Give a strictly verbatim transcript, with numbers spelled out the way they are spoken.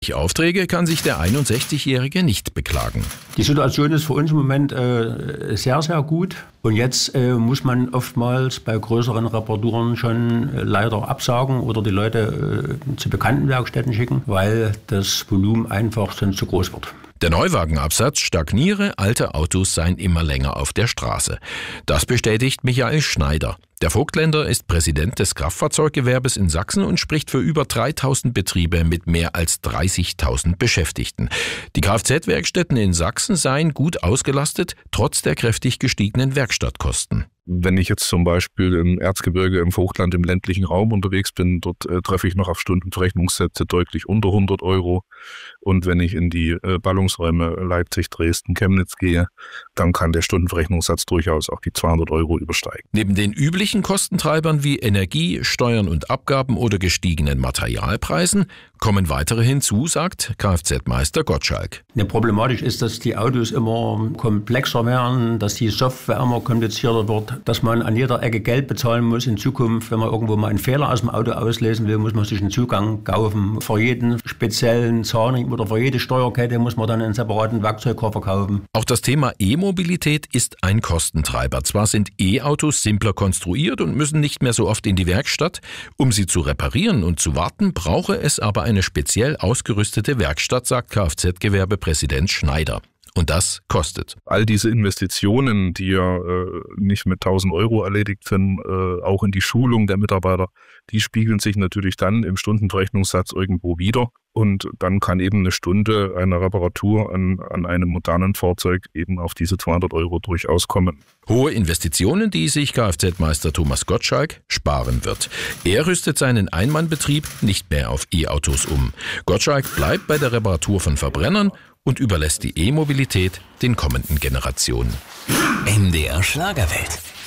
Aufträge kann sich der einundsechzigjährige nicht beklagen. Die Situation ist für uns im Moment äh, sehr, sehr gut. Und jetzt äh, muss man oftmals bei größeren Reparaturen schon äh, leider absagen oder die Leute äh, zu bekannten Werkstätten schicken, weil das Volumen einfach sonst zu groß wird. Der Neuwagenabsatz stagniere, alte Autos seien immer länger auf der Straße. Das bestätigt Michael Schneider. Der Vogtländer ist Präsident des Kraftfahrzeuggewerbes in Sachsen und spricht für über dreitausend Betriebe mit mehr als dreißigtausend Beschäftigten. Die Kfz-Werkstätten in Sachsen seien gut ausgelastet, trotz der kräftig gestiegenen Werkstattkosten. Wenn ich jetzt zum Beispiel im Erzgebirge, im Vogtland, im ländlichen Raum unterwegs bin, dort äh, treffe ich noch auf Stundenverrechnungssätze deutlich unter hundert Euro. Und wenn ich in die äh, Ballungsräume Leipzig, Dresden, Chemnitz gehe, dann kann der Stundenverrechnungssatz durchaus auch die zweihundert Euro übersteigen. Neben den üblichen Kostentreibern wie Energie, Steuern und Abgaben oder gestiegenen Materialpreisen kommen weitere hinzu, sagt Kfz-Meister Gottschalk. Eine Problematik ist, dass die Autos immer komplexer werden, dass die Software immer komplizierter wird, dass man an jeder Ecke Geld bezahlen muss in Zukunft. Wenn man irgendwo mal einen Fehler aus dem Auto auslesen will, muss man sich einen Zugang kaufen. Für jeden speziellen Zahnring oder für jede Steuerkette muss man dann einen separaten Werkzeugkoffer kaufen. Auch das Thema E-Mobilität ist ein Kostentreiber. Zwar sind E-Autos simpler konstruiert und müssen nicht mehr so oft in die Werkstatt. Um sie zu reparieren und zu warten, brauche es aber eine speziell ausgerüstete Werkstatt, sagt Kfz-Gewerbepräsident Schneider. Und das kostet. All diese Investitionen, die ja äh, nicht mit tausend Euro erledigt sind, äh, auch in die Schulung der Mitarbeiter, die spiegeln sich natürlich dann im Stundenverrechnungssatz irgendwo wieder. Und dann kann eben eine Stunde einer Reparatur an, an einem modernen Fahrzeug eben auf diese zweihundert Euro durchaus kommen. Hohe Investitionen, die sich Kfz-Meister Thomas Gottschalk sparen wird. Er rüstet seinen Einmannbetrieb nicht mehr auf E-Autos um. Gottschalk bleibt bei der Reparatur von Verbrennern und überlässt die E-Mobilität den kommenden Generationen. M D R Schlagerwelt.